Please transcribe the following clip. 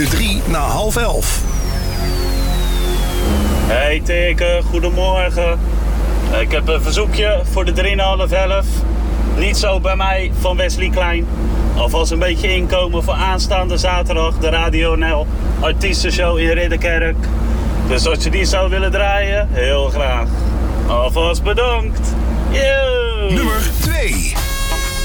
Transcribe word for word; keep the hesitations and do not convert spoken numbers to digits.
De drie na half elf. Hey Teke, goedemorgen. Ik heb een verzoekje voor de drie na half elf. Niet zo bij mij van Wesley Klein. Alvast een beetje inkomen voor aanstaande zaterdag de Radio N L artiestenshow in Ridderkerk. Dus als je die zou willen draaien, heel graag. Alvast bedankt. Yo! Nummer twee.